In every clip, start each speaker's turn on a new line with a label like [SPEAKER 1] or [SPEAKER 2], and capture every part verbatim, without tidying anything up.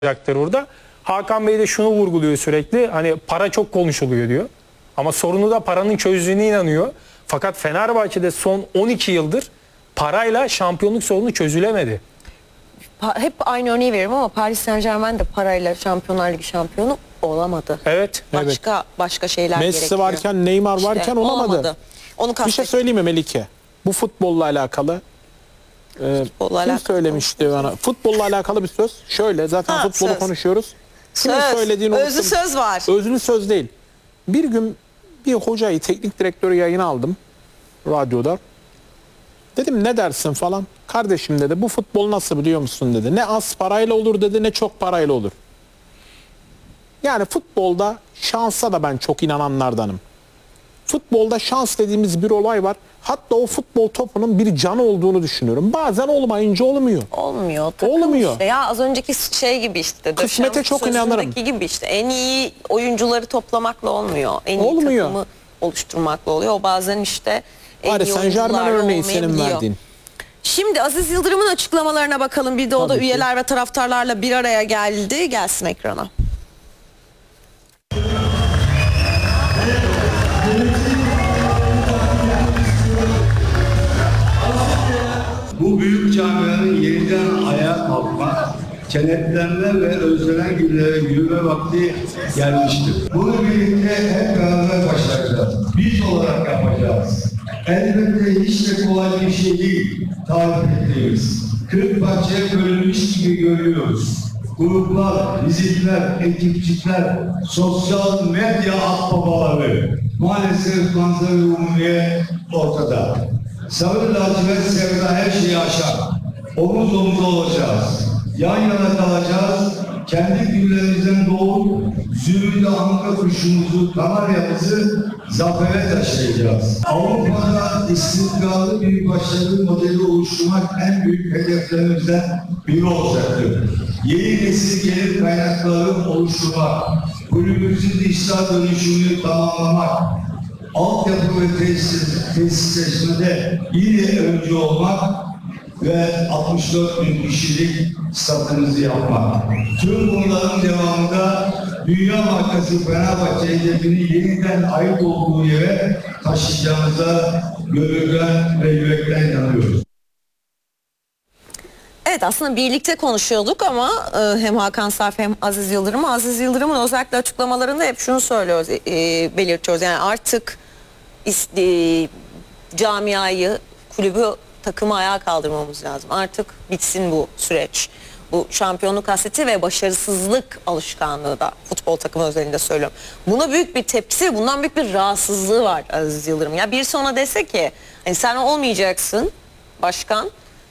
[SPEAKER 1] olacaktır burada. Hakan Bey de şunu vurguluyor sürekli. Hani para çok konuşuluyor diyor. Ama sorunu da paranın çözdüğüne inanıyor. Fakat Fenerbahçe'de son on iki yıldır parayla şampiyonluk sorunu çözülemedi.
[SPEAKER 2] Hep aynı örneği veririm ama Paris Saint-Germain de parayla Şampiyonlar Ligi şampiyonu olamadı.
[SPEAKER 1] Evet.
[SPEAKER 2] Başka
[SPEAKER 3] evet.
[SPEAKER 2] başka şeyler
[SPEAKER 3] Messi
[SPEAKER 2] gerekiyor.
[SPEAKER 3] varken, Neymar
[SPEAKER 2] İşte
[SPEAKER 3] varken olamadı.
[SPEAKER 2] olamadı. Onu
[SPEAKER 3] Bir şey söyleyeyim mi Melike? Bu futbolla alakalı. E,
[SPEAKER 2] Futbolla
[SPEAKER 3] kim
[SPEAKER 2] alakalı
[SPEAKER 3] söylemişti bana? Futbolla alakalı bir söz. Şöyle zaten
[SPEAKER 2] Ha,
[SPEAKER 3] futbolu
[SPEAKER 2] söz.
[SPEAKER 3] konuşuyoruz. Kimin
[SPEAKER 2] Söz.
[SPEAKER 3] söylediğini
[SPEAKER 2] Özlü
[SPEAKER 3] unuttum.
[SPEAKER 2] söz var.
[SPEAKER 3] Özlü söz değil. Bir gün bir hocayı, teknik direktörü yayına aldım radyoda. Dedim ne dersin falan. Kardeşim dedi, bu futbol nasıl biliyor musun dedi. Ne az parayla olur dedi, ne çok parayla olur. Yani futbolda şansa da ben çok inananlardanım. Futbolda şans dediğimiz bir olay var. Hatta o futbol topunun bir canı olduğunu düşünüyorum. Bazen olmayınca olmuyor.
[SPEAKER 2] Olmuyor. Takım
[SPEAKER 3] Olmuyor.
[SPEAKER 2] Işte. Ya az önceki şey gibi işte.
[SPEAKER 3] Kısmete
[SPEAKER 2] Döşem
[SPEAKER 3] çok inanırım.
[SPEAKER 2] sözündeki gibi işte. En iyi oyuncuları toplamakla olmuyor. En iyi
[SPEAKER 3] Olmuyor.
[SPEAKER 2] takımı oluşturmakla oluyor. O bazen işte en
[SPEAKER 3] Paris
[SPEAKER 2] iyi
[SPEAKER 3] Saint-Germain
[SPEAKER 2] oyuncularla
[SPEAKER 3] örneği senin
[SPEAKER 2] olmayabiliyor.
[SPEAKER 3] verdiğin.
[SPEAKER 2] Şimdi Aziz Yıldırım'ın açıklamalarına bakalım. Bir de o da
[SPEAKER 3] Tabii ki.
[SPEAKER 2] üyeler ve taraftarlarla bir araya geldi. Gelsin ekrana.
[SPEAKER 4] Bu büyük camianın yeniden ayağa kalkma, kenetlenme ve özlenen günlere yürüme vakti gelmiştir. Bunu birlikte hep beraber başaracağız. Biz olarak yapacağız. Elbette hiç de kolay bir şey değil tarif ettiğimiz. Kırk parçaya bölünmüş gibi görüyoruz. Gruplar, vizitler, ekipçikler, sosyal medya akbabaları. Maalesef manzara umumiye ortada. Sarı lacivert sevda her şeyi aşar. Omuz omuza olacağız. Yan yana kalacağız. Kendi güllerimizden doğup zümrüt anka kuşumuzu, kanaryamızı zafere taşıyacağız. Avrupa'da istikrarlı bir başarı modeli oluşturmak en büyük hedeflerimizden biri olacaktır. Yeni nesil gelir kaynakları oluşturmak, kulübümüzün dijital dönüşümünü tamamlamak, altyapı ve tesis, tesisleşmede yine öncü olmak ve altmış dört bin kişilik statımızı yapmak. Tüm bunların devamında dünya markası Fenerbahçe hedefini yeniden ait olduğu yere taşıyacağımıza gönülden ve yürekten inanıyoruz.
[SPEAKER 2] Evet, aslında birlikte konuşuyorduk ama e, hem Hakan Safi hem Aziz Yıldırım. Aziz Yıldırım'ın özellikle açıklamalarında hep şunu söylüyoruz, e, belirtiyoruz. Yani artık is, e, camiayı, kulübü, takımı ayağa kaldırmamız lazım. Artık bitsin bu süreç. Bu şampiyonluk hasreti ve başarısızlık alışkanlığı da futbol takımı özelinde söylüyorum. Buna büyük bir tepkisi, bundan büyük bir rahatsızlığı var Aziz Yıldırım. Ya birisi ona dese ki hani sen olmayacaksın başkan.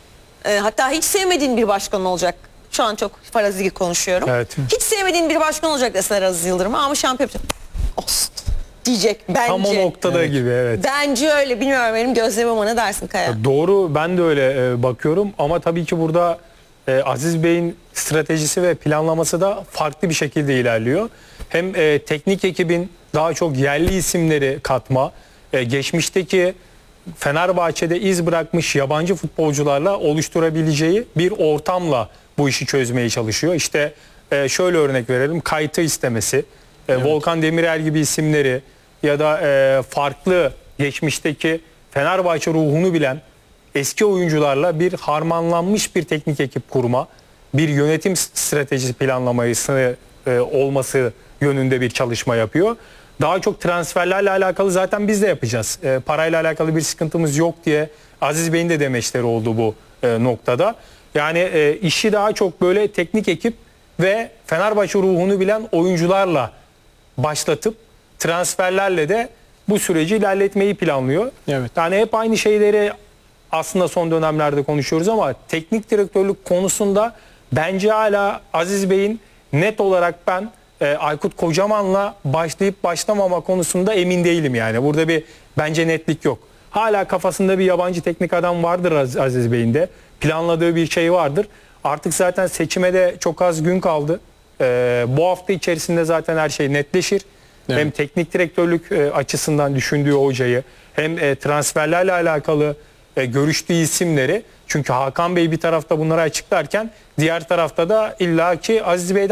[SPEAKER 2] E, hatta hiç sevmediğin bir başkan olacak. Şu an çok farazi konuşuyorum.
[SPEAKER 1] Evet.
[SPEAKER 2] Hiç sevmediğin bir başkan olacak deseler Aziz Yıldırım'a ama şampiyon olsun diyecek bence.
[SPEAKER 1] Tam o noktada
[SPEAKER 3] Evet.
[SPEAKER 1] gibi, evet.
[SPEAKER 2] Bence öyle, bilmiyorum, benim gözlemim ama ne dersin Kaya?
[SPEAKER 1] Doğru, ben de öyle e, bakıyorum ama tabii ki burada e, Aziz Bey'in stratejisi ve planlaması da farklı bir şekilde ilerliyor. Hem e, teknik ekibin daha çok yerli isimleri katma, e, geçmişteki Fenerbahçe'de iz bırakmış yabancı futbolcularla oluşturabileceği bir ortamla bu işi çözmeye çalışıyor. İşte e, şöyle örnek verelim, Kayt'ı istemesi, e, evet. Volkan Demirel gibi isimleri ya da e, farklı geçmişteki Fenerbahçe ruhunu bilen eski oyuncularla bir harmanlanmış bir teknik ekip kurma, bir yönetim stratejisi planlaması e, olması yönünde bir çalışma yapıyor. Daha çok transferlerle alakalı zaten biz de yapacağız. E, parayla alakalı bir sıkıntımız yok diye Aziz Bey'in de demeçleri oldu bu e, noktada. Yani e, işi daha çok böyle teknik ekip ve Fenerbahçe ruhunu bilen oyuncularla başlatıp transferlerle de bu süreci ilerletmeyi planlıyor.
[SPEAKER 3] Evet.
[SPEAKER 1] Yani hep aynı şeyleri aslında son dönemlerde konuşuyoruz ama teknik direktörlük konusunda bence hala Aziz Bey'in net olarak ben e, Aykut Kocaman'la başlayıp başlamama konusunda emin değilim yani. Burada bir bence netlik yok. Hala kafasında bir yabancı teknik adam vardır Az- Aziz Bey'in de. Planladığı bir şey vardır. Artık zaten seçime de çok az gün kaldı. E, bu hafta içerisinde zaten her şey netleşir.
[SPEAKER 3] Evet.
[SPEAKER 1] Hem teknik direktörlük e, açısından düşündüğü hocayı hem e, transferlerle alakalı e, görüştüğü isimleri. Çünkü Hakan Bey bir tarafta bunları açıklarken diğer tarafta da illaki Aziz Bey'den